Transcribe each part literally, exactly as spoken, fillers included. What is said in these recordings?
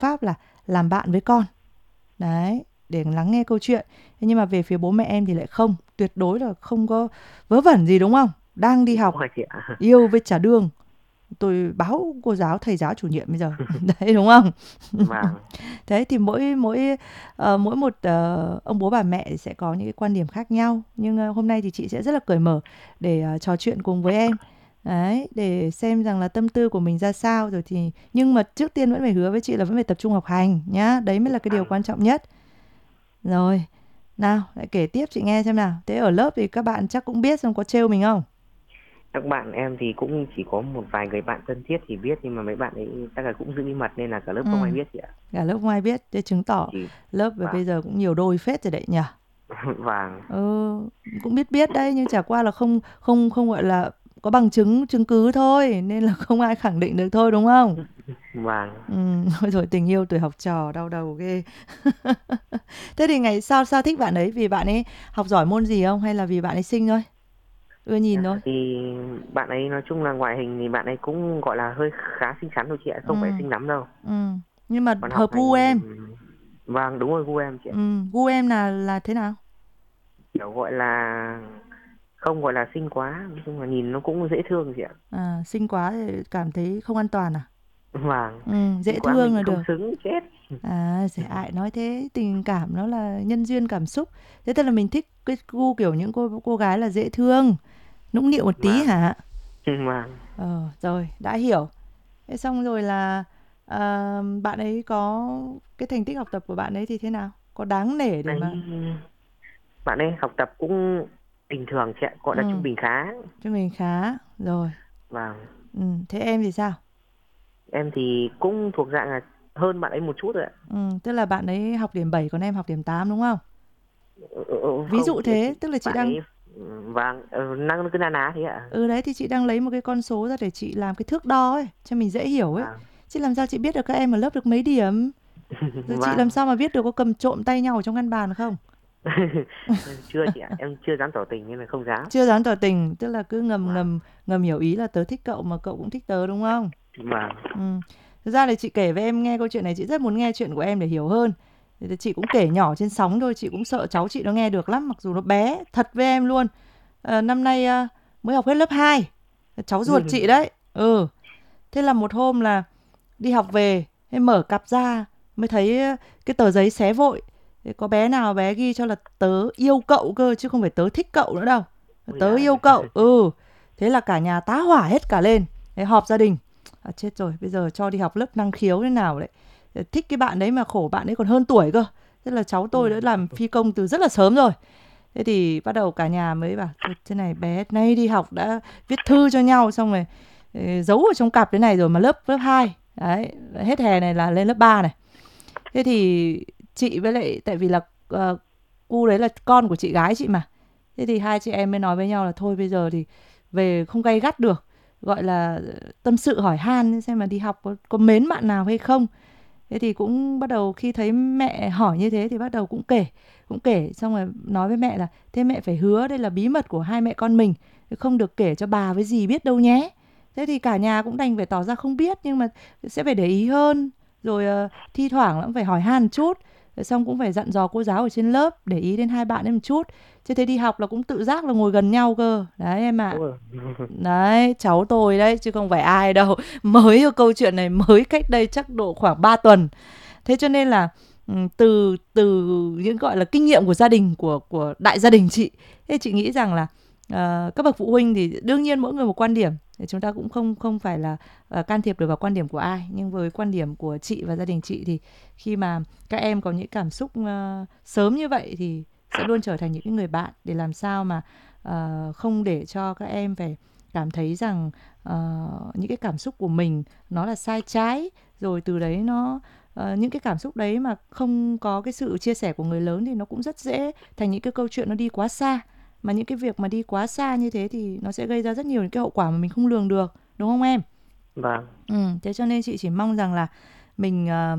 pháp là làm bạn với con. Đấy, để lắng nghe câu chuyện. Thế nhưng mà về phía bố mẹ em thì lại không, tuyệt đối là không có vớ vẩn gì đúng không? Đang đi Đúng học, rồi chị ạ. yêu với trả đương. Tôi báo cô giáo, thầy giáo, chủ nhiệm bây giờ. Đấy đúng không? Vâng. Thế thì mỗi mỗi ờ, mỗi một ờ, ông bố bà mẹ sẽ có những cái quan điểm khác nhau. Nhưng ờ, hôm nay thì chị sẽ rất là cởi mở để ờ, trò chuyện cùng với em. Đấy, để xem rằng là tâm tư của mình ra sao rồi thì nhưng mà trước tiên vẫn phải hứa với chị là vẫn phải tập trung học hành nhá. Đấy mới là cái điều Vâng. quan trọng nhất. Rồi, nào, lại kể tiếp chị nghe xem nào. Thế ở lớp thì các bạn chắc cũng biết xong có trêu mình không? Các bạn em thì cũng chỉ có một vài người bạn thân thiết thì biết, nhưng mà mấy bạn ấy chắc là cũng giữ bí mật nên là cả lớp Ừ, không ai biết chị ạ. cả lớp không ai biết. Thế chứng tỏ Chỉ lớp vâng. bây giờ cũng nhiều đôi phết rồi đấy nhỉ? Vâng. Ừ, cũng biết biết đấy nhưng chả qua là không không không gọi là có bằng chứng chứng cứ thôi nên là không ai khẳng định được thôi đúng không? Vâng. Ừ, thôi rồi tình yêu tuổi học trò đau đầu ghê. Thế thì ngày sao sao thích bạn ấy vì bạn ấy học giỏi môn gì không hay là vì bạn ấy xinh thôi, ưa nhìn thôi? Thì bạn ấy nói chung là ngoại hình thì bạn ấy cũng gọi là hơi khá xinh xắn thôi chị ạ, Ừ, không phải xinh lắm đâu. ừ. Nhưng mà Còn học hợp gu hành, em. vâng đúng rồi, gu em chị ạ. Ừ, gu em là là thế nào? Kiểu gọi là không gọi là xinh quá, nói chung là nhìn nó cũng dễ thương chị ạ. À, xinh quá thì cảm thấy không an toàn à? Vâng. Ừ, Xinh dễ quá mình thương là không được. xứng chết. À, dễ ai nói thế, tình cảm nó là nhân duyên cảm xúc. Thế tức là mình thích cái gu kiểu những cô cô gái là dễ thương, nũng nịu một tí Vâng. hả? Vâng. Ờ, rồi, đã hiểu. Thế xong rồi là à, bạn ấy có cái thành tích học tập của bạn ấy thì thế nào? Có đáng nể để Đấy, mà bạn ấy học tập cũng bình thường chị ạ, gọi là ừ, trung bình khá. cho mình khá rồi. Vâng. Ừ, thế em thì sao? Em thì cũng thuộc dạng là hơn bạn ấy một chút rồi ạ. Ừ, tức là bạn ấy học điểm bảy còn em học điểm tám đúng không? Ừ, ừ, ừ, Ví không dụ chị, thế, chị tức là chị bạn đang ấy ừ, vâng, ừ, năng cứ na ná thế ạ. ừ đấy thì chị đang lấy một cái con số ra để chị làm cái thước đo ấy cho mình dễ hiểu ấy. Vâng. Chứ làm sao chị biết được các em ở lớp được mấy điểm? Rồi chị làm Vâng. sao mà biết được có cầm trộm tay nhau ở trong ngăn bàn không? Chưa chị ạ, em chưa dám tỏ tình nên là không dám. Chưa dám tỏ tình, tức là cứ ngầm Vâng. ngầm ngầm hiểu ý là tớ thích cậu mà cậu cũng thích tớ đúng không? Vâng. Ừ. Thực ra là chị kể với em nghe câu chuyện này chị rất muốn nghe chuyện của em để hiểu hơn. Thì chị cũng kể nhỏ trên sóng thôi, chị cũng sợ cháu chị nó nghe được lắm mặc dù nó bé thật với em luôn. Ờ, năm nay à, mới học hết lớp hai, cháu ruột chị đấy. Ừ. Thế là một hôm là đi học về, thế mở cặp ra mới thấy cái tờ giấy xé vội. Thế có bé nào bé ghi cho là tớ yêu cậu cơ chứ không phải tớ thích cậu nữa đâu. Ôi Tớ yêu giời. cậu. Ừ. Thế là cả nhà tá hỏa hết cả lên. Thế họp gia đình. À, chết rồi, bây giờ cho đi học lớp năng khiếu thế nào đấy. Thích cái bạn đấy mà khổ bạn ấy còn hơn tuổi cơ. Thế là cháu tôi đã làm phi công từ rất là sớm rồi. Thế thì bắt đầu cả nhà mới bảo thôi thế này bé nay đi học đã viết thư cho nhau xong rồi ừ, giấu ở trong cặp thế này rồi mà lớp lớp hai đấy, hết hè này là lên lớp ba này. Thế thì chị với lại tại vì là uh, cu đấy là con của chị gái chị mà. Thế thì hai chị em mới nói với nhau là thôi bây giờ thì về không gay gắt được, gọi là tâm sự hỏi han xem mà đi học có, có mến bạn nào hay không. Thế thì cũng bắt đầu khi thấy mẹ hỏi như thế thì bắt đầu cũng kể, cũng kể xong rồi nói với mẹ là thế mẹ phải hứa đây là bí mật của hai mẹ con mình, không được kể cho bà với dì biết đâu nhé. Thế thì cả nhà cũng đành phải tỏ ra không biết nhưng mà sẽ phải để ý hơn, rồi ờ, thi thoảng cũng phải hỏi han một chút, rồi xong cũng phải dặn dò cô giáo ở trên lớp để ý đến hai bạn ấy một chút. Chứ thế đi học là cũng tự giác là ngồi gần nhau cơ đấy em ạ. Ôi. Đấy, cháu tôi đấy chứ không phải ai đâu. Mới câu chuyện này mới cách đây chắc độ khoảng ba tuần. Thế cho nên là ừ, từ từ những gọi là kinh nghiệm của gia đình của của đại gia đình chị, thế chị nghĩ rằng là ờ, các bậc phụ huynh thì đương nhiên mỗi người một quan điểm, thì chúng ta cũng không không phải là ờ, can thiệp được vào quan điểm của ai, nhưng với quan điểm của chị và gia đình chị thì khi mà các em có những cảm xúc ờ, sớm như vậy thì sẽ luôn trở thành những cái người bạn để làm sao mà ờ, không để cho các em phải cảm thấy rằng ờ, những cái cảm xúc của mình nó là sai trái, rồi từ đấy nó ờ, những cái cảm xúc đấy mà không có cái sự chia sẻ của người lớn thì nó cũng rất dễ thành những cái câu chuyện nó đi quá xa, mà những cái việc mà đi quá xa như thế thì nó sẽ gây ra rất nhiều những cái hậu quả mà mình không lường được đúng không em? Vâng. Ừ, thế cho nên chị chỉ mong rằng là mình ờ,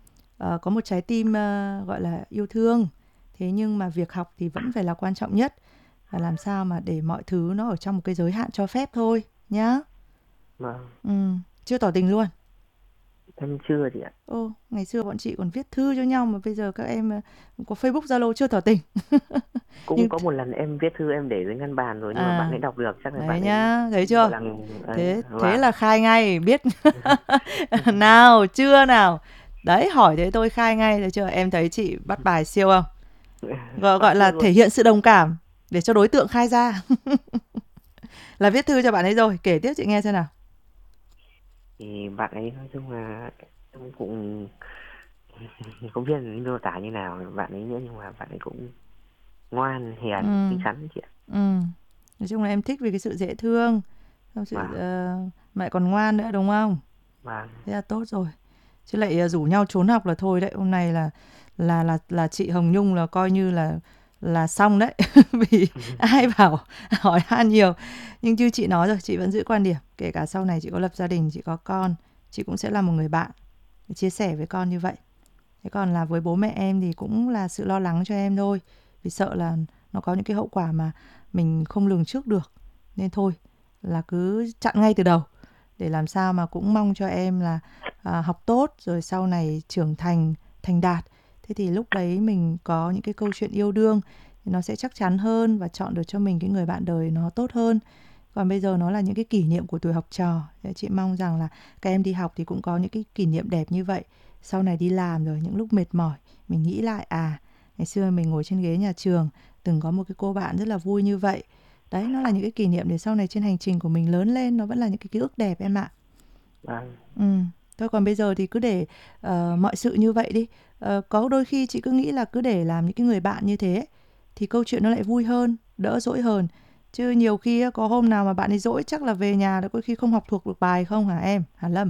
ờ, có một trái tim ờ, gọi là yêu thương, thế nhưng mà việc học thì vẫn phải là quan trọng nhất, và làm sao mà để mọi thứ nó ở trong một cái giới hạn cho phép thôi nhá. Vâng. Ừ, chưa tỏ tình luôn. Em chưa chị ạ. Ô, ngày xưa bọn chị còn viết thư cho nhau mà bây giờ các em ờ, có Facebook, Zalo chưa tỏ tình. Cũng Nhưng có một lần em viết thư em để dưới ngăn bàn rồi nhưng mà bạn à, ấy đọc được, chắc là đấy bạn ấy nhá, thấy gọi chưa? là ấy. Thế thế Vâng. là khai ngay, biết. Nào, chưa nào. Đấy, hỏi thế tôi khai ngay, thấy chưa? Em thấy chị bắt bài siêu không? Gọi Bắt gọi là được luôn. thể hiện sự đồng cảm để cho đối tượng khai ra. Là viết thư cho bạn ấy rồi, kể tiếp chị nghe xem nào. Thì bạn ấy nói chung là em cũng không biết miêu tả như nào bạn ấy nữa, nhưng mà bạn ấy cũng ngoan, hiền, Ừ, xinh xắn chị ạ. ừ. Nói chung là em thích vì cái sự dễ thương, xong sự Vâng, ờ, mẹ còn ngoan nữa đúng không? vâng. Thế là tốt rồi. Chứ lại ờ, rủ nhau trốn học là thôi đấy. Hôm nay là là là là chị Hồng Nhung là coi như là là xong đấy. Vì ai bảo hỏi han nhiều. Nhưng như chị nói rồi, chị vẫn giữ quan điểm, kể cả sau này chị có lập gia đình, chị có con, chị cũng sẽ là một người bạn để chia sẻ với con như vậy. Thế còn là với bố mẹ em thì cũng là sự lo lắng cho em thôi. Vì sợ là nó có những cái hậu quả mà mình không lường trước được. Nên thôi là cứ chặn ngay từ đầu để làm sao mà cũng mong cho em là à, học tốt rồi sau này trưởng thành thành đạt. Thế thì lúc đấy mình có những cái câu chuyện yêu đương thì nó sẽ chắc chắn hơn và chọn được cho mình cái người bạn đời nó tốt hơn. Còn bây giờ nó là những cái kỷ niệm của tuổi học trò. Thế chị mong rằng là các em đi học thì cũng có những cái kỷ niệm đẹp như vậy. Sau này đi làm rồi những lúc mệt mỏi mình nghĩ lại à, ngày xưa mình ngồi trên ghế nhà trường từng có một cái cô bạn rất là vui như vậy. Đấy, nó là những cái kỷ niệm để sau này trên hành trình của mình lớn lên nó vẫn là những cái ký ức đẹp em ạ. Vâng. Ừ. Thôi còn bây giờ thì cứ để ờ, mọi sự như vậy đi. Ờ, có đôi khi chị cứ nghĩ là cứ để làm những cái người bạn như thế thì câu chuyện nó lại vui hơn, đỡ dỗi hơn. Chứ nhiều khi á, có hôm nào mà bạn ấy dỗi chắc là về nhà đã có khi không học thuộc được bài không hả em? Hả Lâm?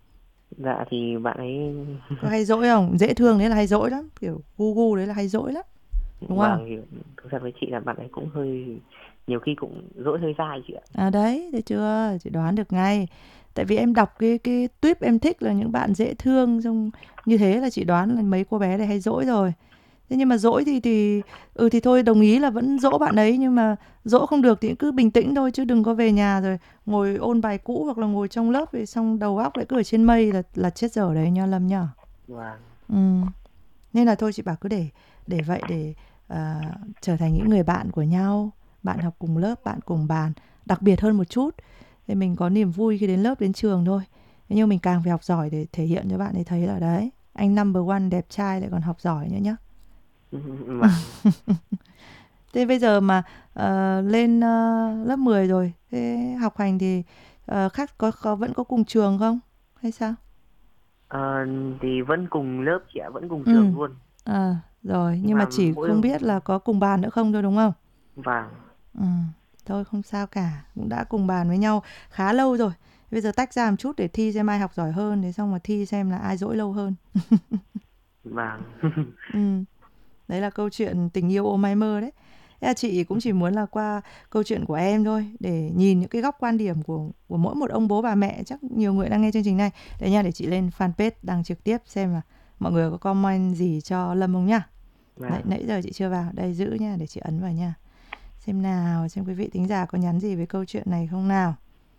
Dạ thì bạn ấy Có hay dỗi không? Dễ thương đấy là hay dỗi lắm, kiểu gu gu đấy là hay dỗi lắm, đúng không? vâng, thì thực ra với chị là bạn ấy cũng hơi, nhiều khi cũng dỗi hơi dai chị ạ. À đấy, thấy chưa? Chị đoán được ngay. Tại vì em đọc cái cái tweet em thích là những bạn dễ thương xong như thế là chị đoán là mấy cô bé này hay dỗi rồi. Thế nhưng mà dỗi thì thì ừ thì thôi đồng ý là vẫn dỗ bạn ấy nhưng mà dỗ không được thì cứ bình tĩnh thôi chứ đừng có về nhà rồi ngồi ôn bài cũ hoặc là ngồi trong lớp thì xong đầu óc lại cứ ở trên mây là là chết dở đấy nha Lâm nhá. Vâng. Ừ. Nên là thôi chị bảo cứ để để vậy để à, trở thành những người bạn của nhau, bạn học cùng lớp, bạn cùng bàn, đặc biệt hơn một chút. Thì mình có niềm vui khi đến lớp đến trường thôi. Thế nhưng mình càng phải học giỏi để thể hiện cho bạn ấy thấy là đấy, anh number one đẹp trai lại còn học giỏi nữa nhá. Vâng. Thế bây giờ mà ờ, lên ờ, lớp mười rồi, thế học hành thì ờ, khác có, có vẫn có cùng trường không? Hay sao? Ờ, thì vẫn cùng lớp chị ạ, vẫn cùng Ừ. trường luôn. À, rồi, Nhưng nhưng mà mà chỉ mỗi không biết là có cùng bàn nữa không thôi đúng không? vâng. Ừ, thôi không sao cả, cũng đã cùng bàn với nhau khá lâu rồi. Bây giờ tách ra một chút để thi xem ai học giỏi hơn, thế xong mà thi xem là ai dỗi lâu hơn. Vâng. Ừ, đấy là câu chuyện tình yêu ôm mái mơ đấy. Thế là chị cũng chỉ muốn là qua câu chuyện của em thôi để nhìn những cái góc quan điểm của của mỗi một ông bố bà mẹ, chắc nhiều người đang nghe chương trình này. Để nha, để chị lên fanpage đăng trực tiếp xem là mọi người có comment gì cho Lâm không nhá. Đấy, Vâng. nãy giờ chị chưa vào, đây giữ nha, để chị ấn vào nha. Xem nào, xem quý vị thính giả có nhắn gì với câu chuyện này không nào.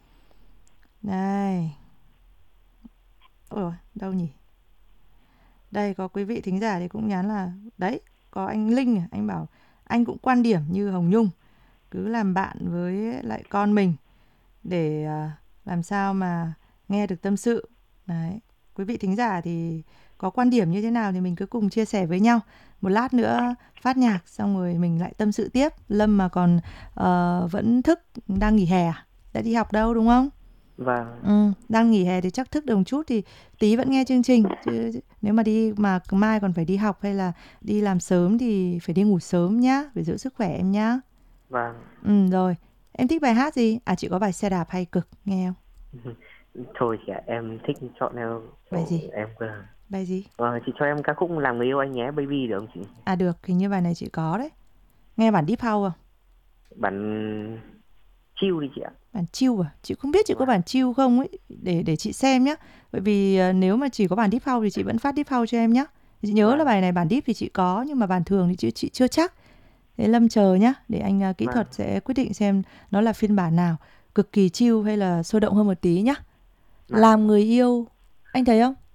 Đây. Ôi, đâu nhỉ? Đây có quý vị thính giả thì cũng nhắn là đấy, có anh Linh, anh bảo anh cũng quan điểm như Hồng Nhung, cứ làm bạn với lại con mình để à, làm sao mà nghe được tâm sự. Đấy. Quý vị thính giả thì có quan điểm như thế nào thì mình cứ cùng chia sẻ với nhau. Một lát nữa phát nhạc xong rồi mình lại tâm sự tiếp. Lâm mà còn ờ, vẫn thức, đang nghỉ hè à? Đã đi học đâu đúng không? Vâng. Ừ, đang nghỉ hè thì chắc thức đồng chút thì tí vẫn nghe chương trình chứ nếu mà đi mà mai còn phải đi học hay là đi làm sớm thì phải đi ngủ sớm nhá, phải giữ sức khỏe em nhá. Vâng. Ừ rồi. Em thích bài hát gì? À chị có bài xe đạp hay cực nghe không? Thôi chị ạ, em thích chọn theo Bài gì? của em cơ. Bài gì? Ờ, chị cho em ca khúc Làm Người Yêu Anh Nhé Baby được không chị? À được, hình như bài này chị có đấy. Nghe bản Deep House không? Bản chill đi chị ạ. Bản chill à? Chị không biết chị có Vâng. bản chill không ấy, để để chị xem nhá. Bởi vì à, nếu mà chỉ có bản Deep House thì chị vẫn phát Deep House cho em nhá. Chị nhớ là Vâng. bài này bản Deep thì chị có nhưng mà bản thường thì chị, chị chưa chắc. Thế Lâm chờ nhá, để anh à, kỹ Vâng. thuật sẽ quyết định xem nó là phiên bản nào, cực kỳ chill hay là sôi động hơn một tí nhá. Vâng. Làm người yêu, anh thấy không?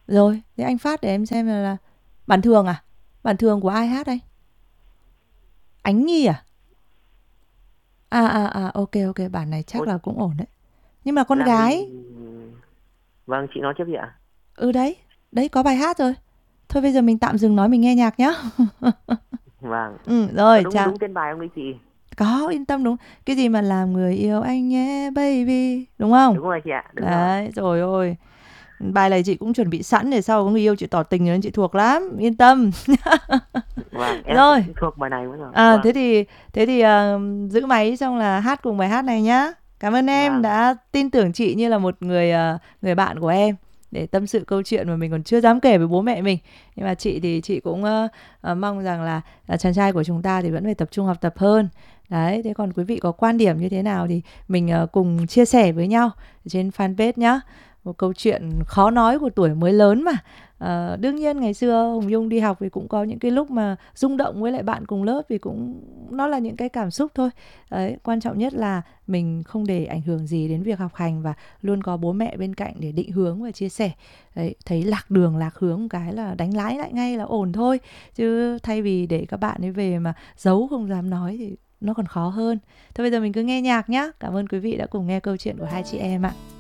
Rồi, thế anh phát để em xem là, là bản thường à? Bản thường của ai hát đây? Ánh Nhi à? À à à, ok ok, bản này chắc Ôi, là cũng ổn đấy. Nhưng mà con là gái, mình... Vâng, chị nói tiếp đi ạ. ừ đấy, đấy có bài hát rồi. Thôi bây giờ mình tạm dừng nói mình nghe nhạc nhá. Vâng. Ừ, Có rồi, đúng chào. đúng tên bài không đấy chị? Có, yên tâm đúng. Cái gì mà làm người yêu anh nhé baby, đúng không? Đúng rồi chị ạ, đúng rồi. Đấy, rồi ôi. Bài này chị cũng chuẩn bị sẵn để sau có người yêu chị tỏ tình rồi nên chị thuộc lắm, yên tâm. Vâng, em Rồi. cũng thuộc bài này mới rồi. À, thế Vâng, thì thế thì ờ, giữ máy xong là hát cùng bài hát này nhá. Cảm ơn em vâng, đã tin tưởng chị như là một người ờ, người bạn của em để tâm sự câu chuyện mà mình còn chưa dám kể với bố mẹ mình. Nhưng mà chị thì chị cũng ờ, ờ, mong rằng là, là chàng trai của chúng ta thì vẫn phải tập trung học tập hơn. Đấy, thế còn quý vị có quan điểm như thế nào thì mình ờ, cùng chia sẻ với nhau trên fanpage nhá. Một câu chuyện khó nói của tuổi mới lớn mà. Ờ, đương nhiên ngày xưa Hồng Nhung đi học thì cũng có những cái lúc mà rung động với lại bạn cùng lớp, vì cũng nó là những cái cảm xúc thôi. Đấy, quan trọng nhất là mình không để ảnh hưởng gì đến việc học hành và luôn có bố mẹ bên cạnh để định hướng và chia sẻ. Đấy, thấy lạc đường lạc hướng một cái là đánh lái lại ngay là ổn thôi, chứ thay vì để các bạn ấy về mà giấu không dám nói thì nó còn khó hơn. Thôi bây giờ mình cứ nghe nhạc nhá. Cảm ơn quý vị đã cùng nghe câu chuyện của hai chị em ạ.